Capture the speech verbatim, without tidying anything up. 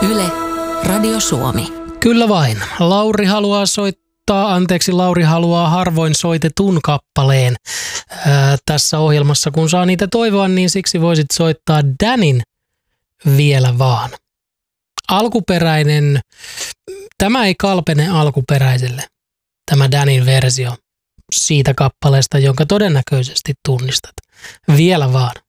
Yle, Radio Suomi. Kyllä vain. Lauri haluaa soittaa, anteeksi, Lauri haluaa harvoin soitetun kappaleen ää, tässä ohjelmassa. Kun saa niitä toivoa, niin siksi voisit soittaa Danin Vielä vaan. Alkuperäinen, tämä ei kalpene alkuperäiselle, tämä Danin versio siitä kappaleesta, jonka todennäköisesti tunnistat. Vielä vaan.